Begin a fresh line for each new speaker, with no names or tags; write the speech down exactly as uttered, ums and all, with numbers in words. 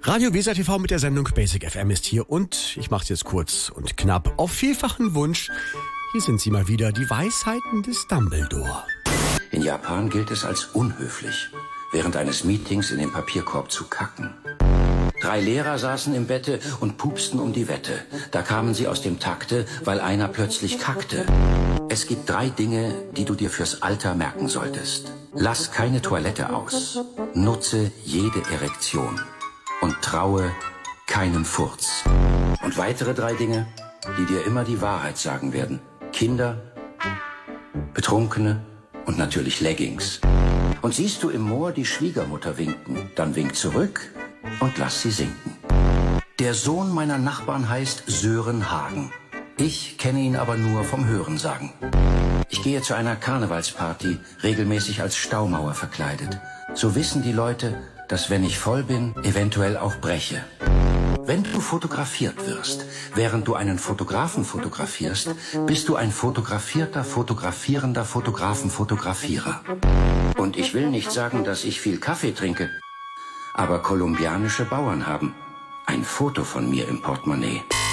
Radio Weser T V mit der Sendung Basic F M ist hier und ich mach's jetzt kurz und knapp. Auf vielfachen Wunsch, hier sind sie mal wieder, die Weisheiten des Dumbledore.
In Japan gilt es als unhöflich, während eines Meetings in den Papierkorb zu kacken. Drei Lehrer saßen im Bette und pupsten um die Wette. Da kamen sie aus dem Takte, weil einer plötzlich kackte. Es gibt drei Dinge, die du dir fürs Alter merken solltest. Lass keine Toilette aus. Nutze jede Erektion. Und traue keinem Furz. Und weitere drei Dinge, die dir immer die Wahrheit sagen werden. Kinder, Betrunkene und natürlich Leggings. Und siehst du im Moor die Schwiegermutter winken, dann wink zurück und lass sie sinken. Der Sohn meiner Nachbarn heißt Sören Hagen. Ich kenne ihn aber nur vom Hörensagen. Ich gehe zu einer Karnevalsparty, regelmäßig als Staumauer verkleidet. So wissen die Leute, dass wenn ich voll bin, eventuell auch breche. Wenn du fotografiert wirst, während du einen Fotografen fotografierst, bist du ein fotografierter, fotografierender Fotografen-Fotografierer. Und ich will nicht sagen, dass ich viel Kaffee trinke, aber kolumbianische Bauern haben ein Foto von mir im Portemonnaie.